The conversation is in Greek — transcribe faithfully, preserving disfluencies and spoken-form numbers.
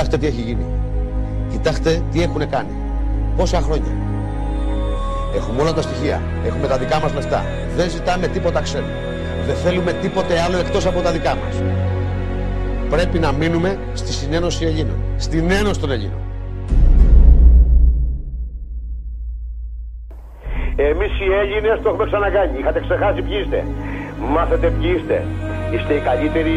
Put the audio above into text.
Κοιτάξτε τι έχει γίνει. Κοιτάξτε τι έχουν κάνει. Πόσα χρόνια. Έχουμε όλα τα στοιχεία. Έχουμε τα δικά μας λεφτά. Δεν ζητάμε τίποτα ξένο. Δεν θέλουμε τίποτε άλλο εκτός από τα δικά μας. Πρέπει να μείνουμε στη συνένωση Ελλήνων. Στην ένωση των Ελλήνων. Εμείς οι Έλληνες το έχουμε ξανακάνει. Είχατε ξεχάσει ποιοι είστε. Μάθετε ποιοι είστε. Είστε οι καλύτεροι.